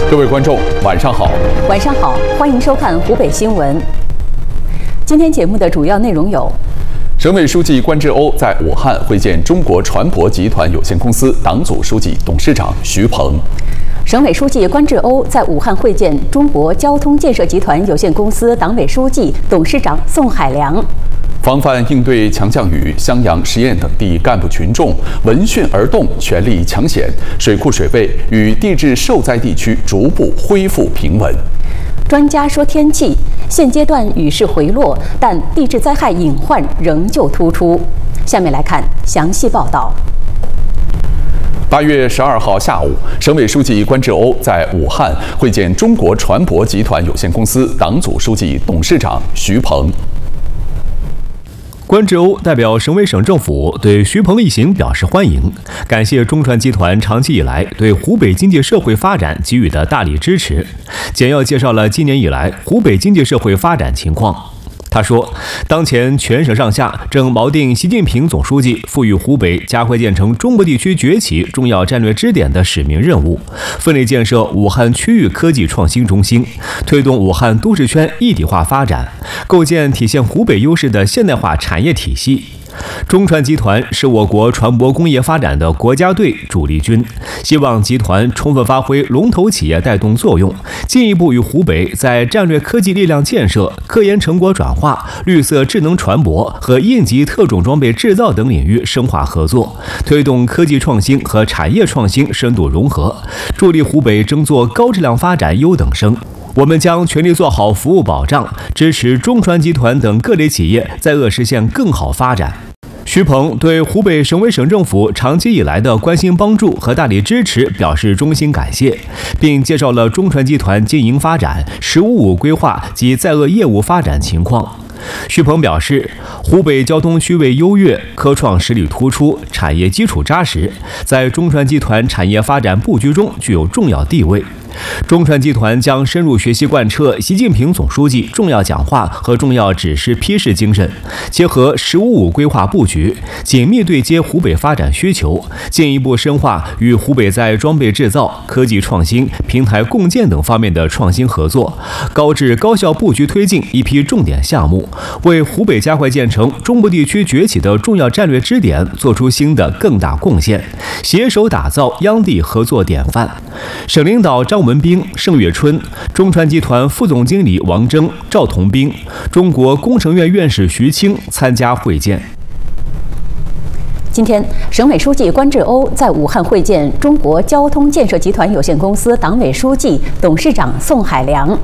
各位观众，晚上好。 晚上好，欢迎收看湖北新闻。今天节目的主要内容有： 省委书记关志欧在武汉会见中国船舶集团有限公司党组书记、董事长徐鹏。 省委书记关志欧在武汉会见中国交通建设集团有限公司党委书记、董事长宋海良。 防范应对强降雨，襄阳、十堰等地干部群众闻讯而动，全力抢险，水库水位与地质受灾地区逐步恢复平稳。 专家说天气，现阶段雨势回落，但地质灾害隐患仍旧突出。下面来看详细报道。 8月12号下午，省委书记关志欧在武汉会见中国船舶集团有限公司党组书记、董事长徐鹏。 关志欧代表省委省政府对徐鹏一行表示欢迎，感谢中船集团长期以来对湖北经济社会发展给予的大力支持，简要介绍了今年以来湖北经济社会发展情况。他说，当前全省上下正锚定习近平总书记赋予湖北加快建成中部地区崛起重要战略支点的使命任务，奋力建设武汉区域科技创新中心，推动武汉都市圈一体化发展，构建体现湖北优势的现代化产业体系。中船集团是我国船舶工业发展的国家队主力军，希望集团充分发挥龙头企业带动作用，进一步与湖北在战略科技力量建设、科研成果转化、绿色智能船舶和应急特种装备制造等领域深化合作，推动科技创新和产业创新深度融合，助力湖北争做高质量发展优等生。我们将全力做好服务保障，支持中船集团等各类企业在鄂实现更好发展。徐鹏对湖北省委省政府长期以来的关心帮助和大力支持表示衷心感谢，并介绍了中船集团经营发展、“15+5”规划及在鄂业务发展情况。徐鹏表示，湖北交通区位优越，科创实力突出，产业基础扎实，在中船集团产业发展布局中具有重要地位。中船集团将深入学习贯彻习近平总书记重要讲话和重要指示批示精神，结合“15+5”规划布局，紧密对接湖北发展需求，进一步深化与湖北在装备制造、科技创新、平台共建等方面的创新合作，高质高效布局推进一批重点项目，为湖北加快建成中部地区崛起的重要战略支点做出新的更大贡献，携手打造央地合作典范。省领导张文斌、盛月春，中船集团副总经理王征、赵同兵，中国工程院院士徐清参加会见。 今天，省委书记关志欧在武汉会见中国交通建设集团有限公司党委书记、董事长宋海良。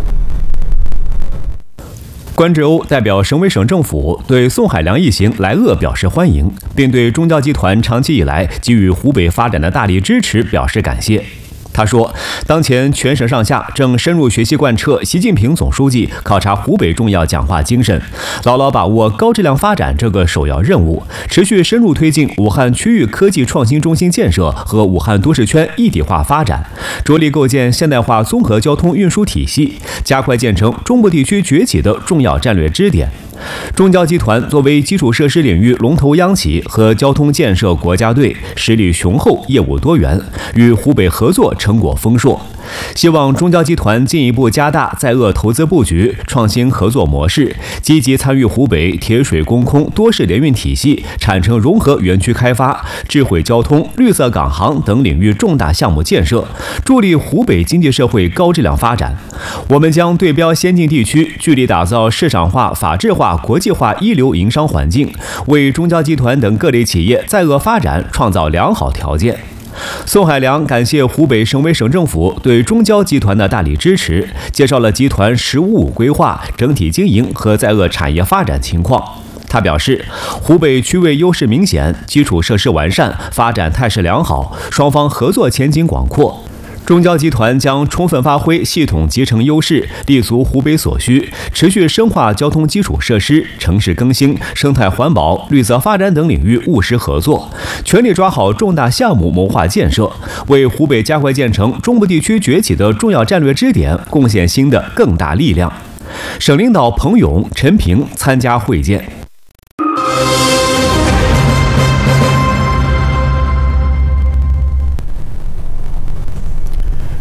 关志欧代表省委省政府对宋海良一行来鄂表示欢迎，并对中交集团长期以来给予湖北发展的大力支持表示感谢。他说，当前全省上下正深入学习贯彻习近平总书记考察湖北重要讲话精神，牢牢把握高质量发展这个首要任务，持续深入推进武汉区域科技创新中心建设和武汉都市圈一体化发展，着力构建现代化综合交通运输体系，加快建成中部地区崛起的重要战略支点。中交集团作为基础设施领域龙头央企和交通建设国家队，实力雄厚，业务多元，与湖北合作成果丰硕。希望中交集团进一步加大在鄂投资布局、创新合作模式，积极参与湖北铁水公空多式联运体系、产城融合园区开发、智慧交通、绿色港航等领域重大项目建设，助力湖北经济社会高质量发展。我们将对标先进地区，聚力打造市场化、法治化、国际化一流营商环境，为中交集团等各类企业在鄂发展创造良好条件。宋海良感谢湖北省委省政府对中交集团的大力支持，介绍了集团“15+5”规划、整体经营和在鄂产业发展情况。他表示，湖北区位优势明显，基础设施完善，发展态势良好，双方合作前景广阔。中交集团将充分发挥系统集成优势，立足湖北所需，持续深化交通基础设施、城市更新、生态环保、绿色发展等领域务实合作，全力抓好重大项目谋划建设，为湖北加快建成中部地区崛起的重要战略支点贡献新的更大力量。省领导彭勇、陈平参加会见。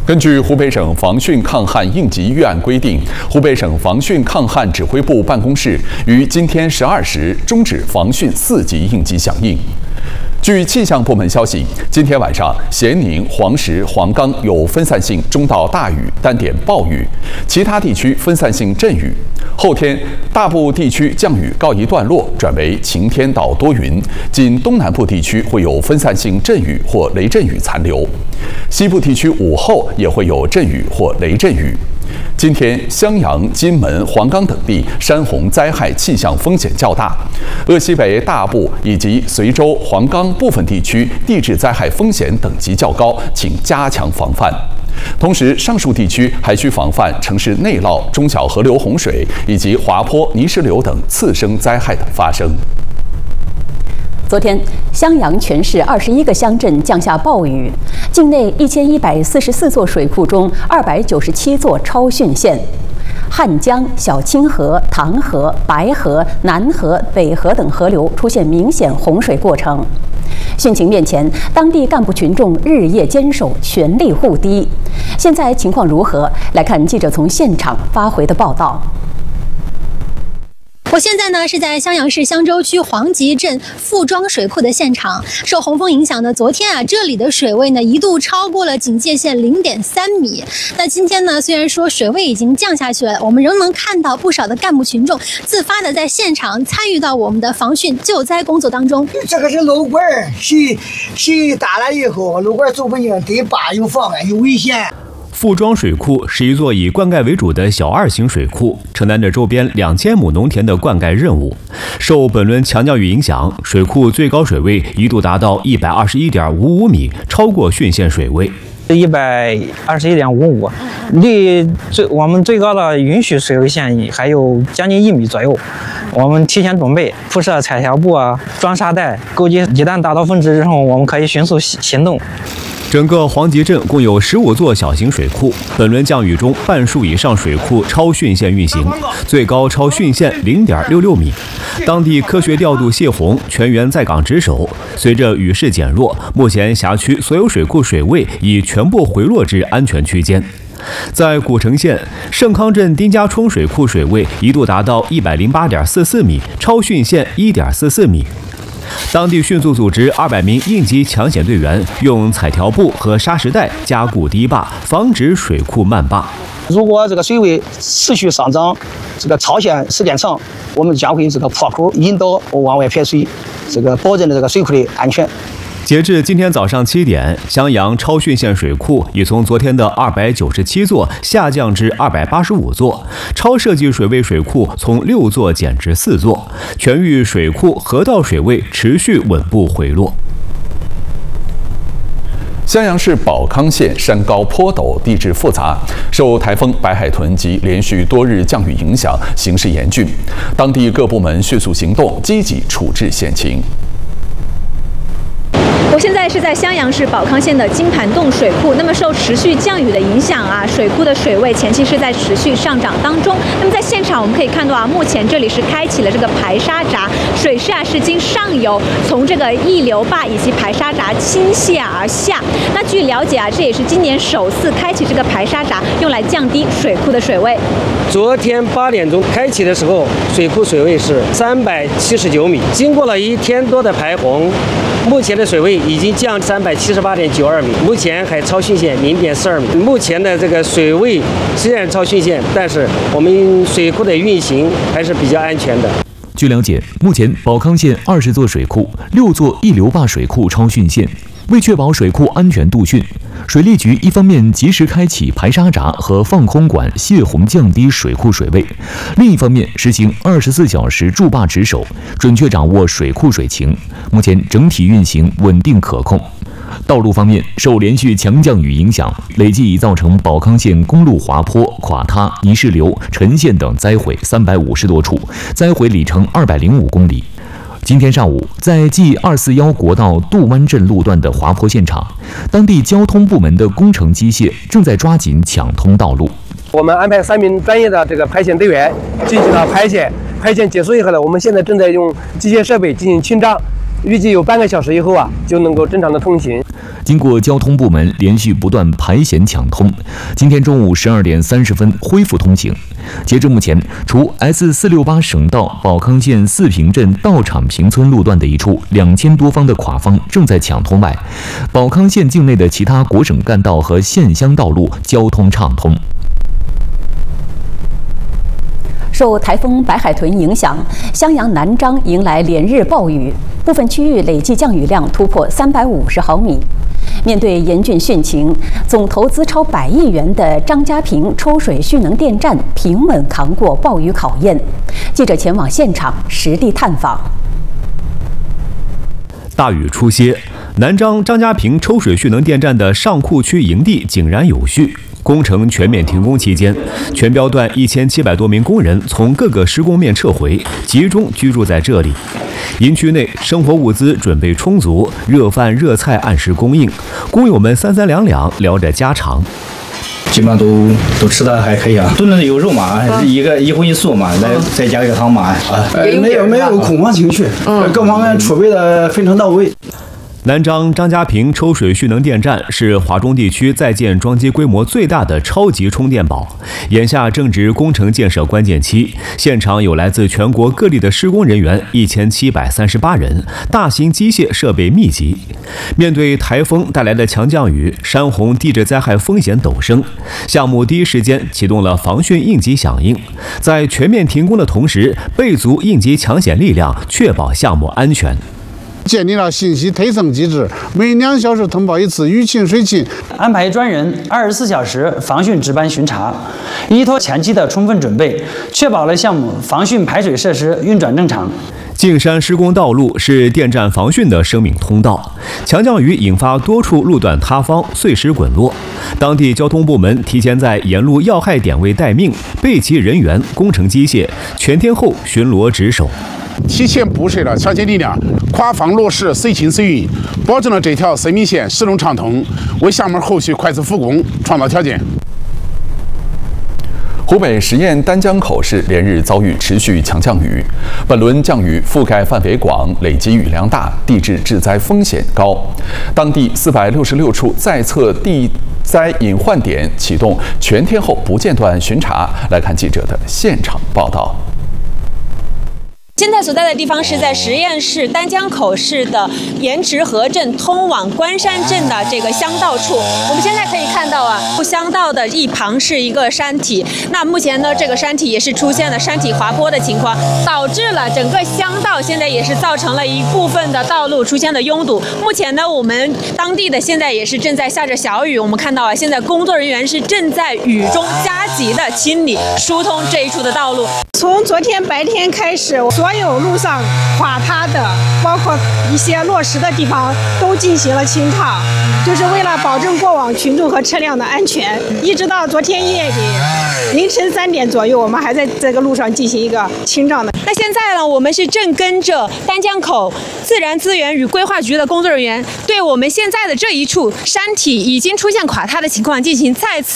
根据湖北省防汛抗旱应急预案规定，湖北省防汛抗旱指挥部办公室于今天12时终止防汛4级应急响应。据气象部门消息，今天晚上咸宁、黄石、黄冈有分散性中到大雨，单点暴雨，其他地区分散性阵雨。后天大部地区降雨告一段落，转为晴天到多云，仅东南部地区会有分散性阵雨或雷阵雨残留，西部地区午后也会有阵雨或雷阵雨。今天，襄阳、金门、黄冈等地山洪灾害气象风险较大，鄂西北大部以及随州、黄冈部分地区地质灾害风险等级较高，请加强防范。同时，上述地区还需防范城市内涝、中小河流洪水以及滑坡、泥石流等次生灾害的发生。 昨天，襄阳全市21个乡镇降下暴雨，境内1144座水库中297座超汛线。汉江、小清河、唐河、白河、南河、北河等河流出现明显洪水过程。汛情面前，当地干部群众日夜坚守，全力护堤。现在情况如何？来看记者从现场发回的报道。 我现在呢是在襄阳市襄州区黄集镇傅庄水库的现场。受洪峰影响的昨天啊，这里的水位呢一度超过了警戒线0.3米。那今天呢，虽然说水位已经降下去了，我们仍能看到不少的干部群众自发的在现场参与到我们的防汛救灾工作当中。 这个是漏管，水大了以后，漏管走不进，对坝有妨碍，有危险。 傅庄水库是一座以灌溉为主的小2型水库，承担着周边2000亩农田的灌溉任务。受本轮强降雨影响，水库最高水位一度达到121.55米，超过汛线水位。 121.55，离我们最高的允许水位线还有将近1米左右。我们提前准备铺设彩条布啊，装沙袋，钩机一旦达到峰值之后，我们可以迅速行动。 整个黄集镇共有15座小型水库，本轮降雨中半数以上水库超汛线运行，最高超汛线0.66米。当地科学调度泄洪，全员在岗值守。随着雨势减弱，目前辖区所有水库水位已全部回落至安全区间。在古城县盛康镇丁家冲水库水位一度达到108.44米，超汛线1.44米。当地迅速组织200名应急抢险队员，用彩条布和沙石带加固堤坝，防止水库漫坝。 如果这个水位持续上涨，这个超限时间长，我们将会这个破口引导往外排水，这个保证了这个水库的安全。 截至今天早上7点，襄阳超汛线水库已从昨天的297座下降至285座，超设计水位水库从6座减至4座，全域水库河道水位持续稳步回落。 襄阳市保康县山高坡陡，地质复杂，受台风白海豚及连续多日降雨影响，形势严峻。当地各部门迅速行动，积极处置险情。 我现在是在襄阳市保康县的金盘洞水库。那么受持续降雨的影响啊，水库的水位前期是在持续上涨当中。那么在现场我们可以看到啊，目前这里是开启了这个排沙闸，水势啊是经上游从这个溢流坝以及排沙闸倾泻而下。那据了解啊，这也是今年首次开启这个排沙闸，用来降低水库的水位。 昨天8点钟开启的时候，水库水位是379米，经过了1天多的排洪，目前的水位已经降378.92米，目前还超汛线0.42米。目前的这个水位虽然超汛线，但是我们水库的运行还是比较安全的。 据了解，目前保康县20座水库、6座溢流坝水库超汛线。为确保水库安全度汛，水利局一方面及时开启排沙闸和放空管泄洪，降低水库水位；另一方面实行24小时筑坝值守，准确掌握水库水情。目前整体运行稳定可控。道路方面，受连续强降雨影响，累计已造成保康县公路滑坡、垮塌、泥石流、沉陷等灾毁350多处，灾毁里程205公里。今天上午，在 G241国道杜湾镇路段的滑坡现场，当地交通部门的工程机械正在抓紧抢通道路。 我们安排3名专业的这个排险队员进行了排险，排险结束以后呢，我们现在正在用机械设备进行清障，预计有半个小时以后啊就能够正常的通行。 经过交通部门连续不断排险抢通，今天中午12点30分恢复通行。截至目前，除 S468省道保康县四平镇道场坪村路段的一处2000多方的垮方正在抢通外，保康县境内的其他国省干道和县乡道路交通畅通。 受台风白海豚影响，襄阳南漳迎来连日暴雨，部分区域累计降雨量突破350毫米。面对严峻汛情，总投资超100亿元的张家坪抽水蓄能电站平稳扛过暴雨考验。记者前往现场实地探访。 大雨初歇，南漳张家坪抽水蓄能电站的上库区营地井然有序。工程全面停工期间，全标段1700多名工人从各个施工面撤回，集中居住在这里。营区内生活物资准备充足，热饭热菜按时供应，工友们三三两两聊着家常。 基本上都吃的还可以啊，炖的有肉嘛，一荤一素嘛，来再加一个汤嘛，没有恐慌情绪，各方面储备的非常到位。 南漳张家坪抽水蓄能电站是华中地区在建装机规模最大的超级充电宝，眼下正值工程建设关键期，现场有来自全国各地的施工人员1738人，大型机械设备密集。面对台风带来的强降雨，山洪地质灾害风险陡升，项目第一时间启动了防汛应急响应，在全面停工的同时，备足应急抢险力量，确保项目安全。 建立了信息推送机制，每2小时通报一次雨情、水情， 安排专人24小时防汛值班巡查，依托前期的充分准备，确保了项目防汛排水设施运转正常。 径山施工道路是电站防汛的生命通道，强降雨引发多处路段塌方、碎石滚落，当地交通部门提前在沿路要害点位待命，备齐人员、工程机械，全天候巡逻值守。 提前布设了抢险力量，跨方落实随情随运，保证了这条生命线始终畅通，为项目后续快速复工创造条件。 湖北十堰丹江口市连日遭遇持续强降雨，本轮降雨覆盖范围广，累积雨量大，地质致灾风险高。当地466处在测地灾隐患点启动全天候不间断巡查。来看记者的现场报道。 现在所在的地方是在十堰市丹江口市的盐池河镇通往关山镇的这个乡道处。我们现在可以看到乡道的一旁是一个山体，那目前呢，这个山体也是出现了山体滑坡的情况，导致了整个乡道现在也是造成了一部分的道路出现了拥堵。目前呢，我们当地的现在也是正在下着小雨，我们看到现在工作人员是正在雨中加急的清理疏通这一处的道路。 从昨天白天开始，所有路上垮塌的，包括一些落石的地方，都进行了清场，就是为了保证过往群众和车辆的安全。一直到昨天夜里凌晨3点左右，我们还在这个路上进行一个清障的。 那现在呢，我们是正跟着丹江口自然资源与规划局的工作人员，对我们现在的这一处山体已经出现垮塌的情况进行再次